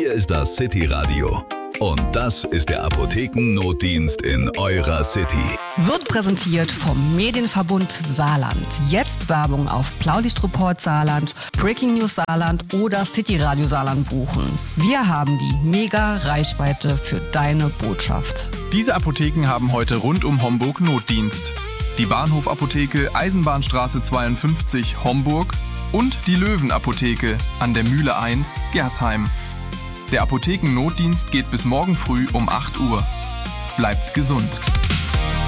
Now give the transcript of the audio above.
Hier ist das City Radio. Und das ist der Apothekennotdienst in eurer City. Wird präsentiert vom Medienverbund Saarland. Jetzt Werbung auf Blaulichtreport Saarland, Breaking News Saarland oder City Radio Saarland buchen. Wir haben die Mega-Reichweite für deine Botschaft. Diese Apotheken haben heute rund um Homburg Notdienst. Die Bahnhofapotheke Eisenbahnstraße 52 Homburg und die Löwenapotheke an der Mühle 1 Gersheim. Der Apothekennotdienst geht bis morgen früh um 8 Uhr. Bleibt gesund.